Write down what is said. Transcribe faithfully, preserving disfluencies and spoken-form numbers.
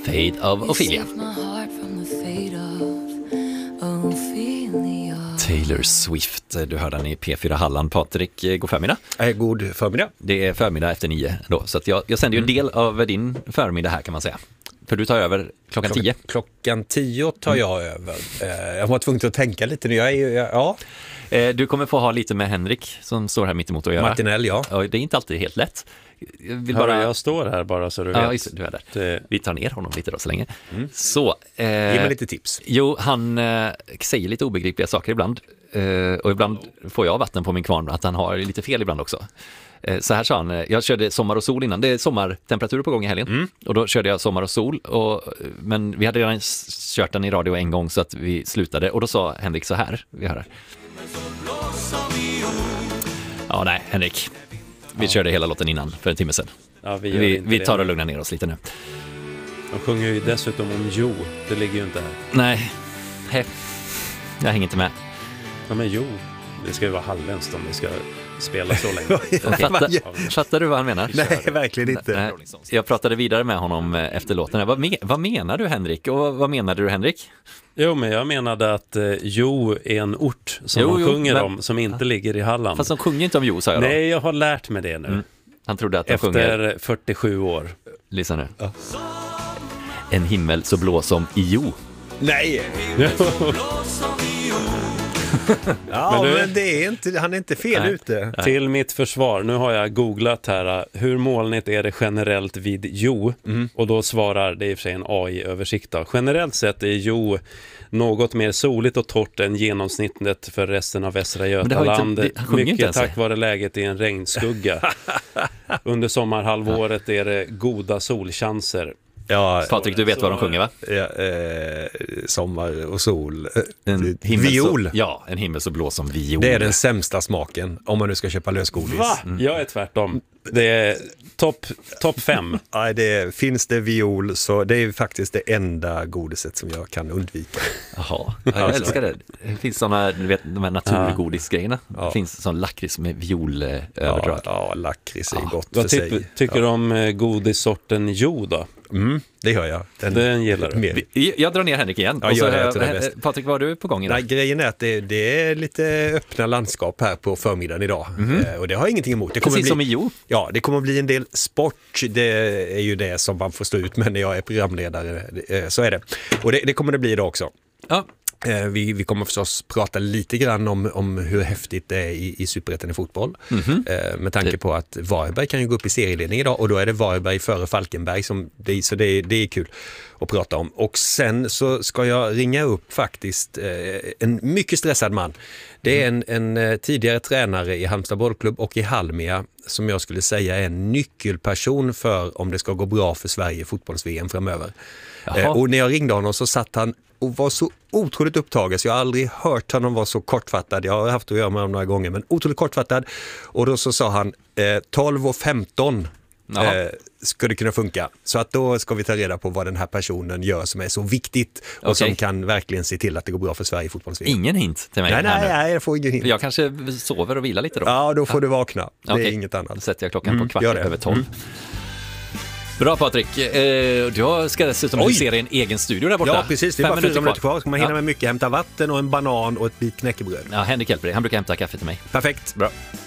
Fade av Ophelia. Taylor Swift, du hör den i P fyra Halland. Patrik, god förmiddag. Eh, god förmiddag. Det är förmiddag efter nio då, så att jag, jag sänder ju en del av din förmiddag här kan man säga. För du tar över klockan, klockan tio. Klockan tio tar jag mm. över. Eh, jag var tvungen att tänka lite nu. Jag är, jag, ja. eh, du kommer få ha lite med Henrik som står här mitt emot att göra. Martinell, ja. ja. Det är inte alltid helt lätt. Jag, vill bara... jag står här bara så du ja, vet. Just, du är där. Det... Vi tar ner honom lite då så länge. Mm. Så, eh... Ge mig lite tips. Jo, han eh, säger lite obegripliga saker ibland. Eh, och ibland får jag vatten på min kvarn att han har lite fel ibland också. Eh, så här sa han, eh, jag körde sommar och sol innan. Det är sommartemperatur på gång i helgen. Mm. Och då körde jag sommar och sol. Och, men vi hade redan kört den i radio en gång så att vi slutade. Och då sa Henrik så här, vi hör här. Ja, nej, Henrik. Vi ja. körde hela låten innan för en timme sedan. Ja, vi vi, vi tar och lugnar ner oss lite nu. De sjunger ju dessutom om Jo. Det ligger ju inte här. Nej, He. jag hänger inte med. Ja, men Jo, det ska ju vara halländskt om vi ska spela så länge. Fattar, fattar du vad han menar? Nej, verkligen inte. Nej. Jag pratade vidare med honom efter låten. Vad, me- vad menar du, Henrik? Och vad menade du, Henrik? Jo, men jag menade att eh, Jo är en ort som jo, de jo, sjunger men... om, som inte ligger i Halland. Fast de sjunger inte om Jo, sa jag då. Nej, jag har lärt mig det nu. Mm. Han trodde att de efter sjunger... fyrtiosju år. Lyssna nu. Ja. En himmel så blå som i Jo. Nej! Ja, men, du, men det är inte, han är inte fel nej, ute. Nej. Till mitt försvar, nu har jag googlat här, hur molnigt är det generellt vid Jo? Mm. Och då svarar, det är i och för sig en A I-översikt då. Generellt sett är Jo något mer soligt och torrt än genomsnittet för resten av Västra Götaland. Inte, det, mycket tack vare läget i en regnskugga. Under sommarhalvåret är det goda solchanser. Ja, Patrik, du vet vad de sjunger, va? Ja, eh, sommar och sol. En viol. Så, ja, en himmel så blå som viol. Det är den sämsta smaken om man nu ska köpa lösgodis. Va? Mm. Jag är tvärtom. Det är topp top fem. Nej, det finns det viol så det är faktiskt det enda godiset som jag kan undvika. Jaha, jag älskar det. Det finns sådana, du vet, de här naturgodisgrejerna. Ja. Det finns sån lakrits med violöverdrag. Ja, ja, lakrits är ja. gott Vad för typ, sig. Tycker du ja. om godissorten Jo då? Mm, det gör jag. Den, Den gillar du. Mer. Jag drar ner Henrik igen. Ja, och så, jag det, äh, Patrik, vad har du på gång idag? Nej, grejen är att det, det är lite öppna landskap här på förmiddagen idag. Mm-hmm. Eh, och det har jag ingenting emot. Det kommer Precis bli, som i Jo. Ja, det kommer att bli en del sport. Det är ju det som man får stå ut med när jag är programledare. Eh, så är det. Och det, det kommer det bli idag också. Ja. Vi, vi kommer förstås prata lite grann om, om hur häftigt det är i, i Superettan i fotboll. Mm-hmm. Med tanke på att Varberg kan ju gå upp i serieledning idag och då är det Varberg före Falkenberg. Som det, så det, det är kul att prata om. Och sen så ska jag ringa upp faktiskt en mycket stressad man. Det är en, en tidigare tränare i Halmstad bollklubb och i Halmia som jag skulle säga är en nyckelperson för om det ska gå bra för Sverige i fotbolls-V M framöver. Jaha. Och när jag ringde honom så satt han och var så otroligt upptagen så jag har aldrig hört honom vara så kortfattad. Jag har haft att göra med honom några gånger men otroligt kortfattad. Och då så sa han eh, tolv och femton eh, skulle kunna funka. Så att då ska vi ta reda på vad den här personen gör som är så viktigt och okay. som kan verkligen se till att det går bra för Sverige i fotbolls-V M. Ingen hint till mig. Nej, nej, nej, jag får ingen hint. Jag kanske sover och vilar lite då. Ja, då får ja. du vakna. Det okay. är inget annat. Då sätter jag klockan mm, på kvart över tolv. Mm. Bra Patrik, eh, du ska dessutom producera en egen studio där borta. Ja precis, det är bara fyra minuter kvar. Ska man hinna ja. med mycket, hämta vatten och en banan och ett bit knäckebröd. Ja, Henrik hjälper dig, han brukar hämta kaffe till mig. Perfekt. Bra.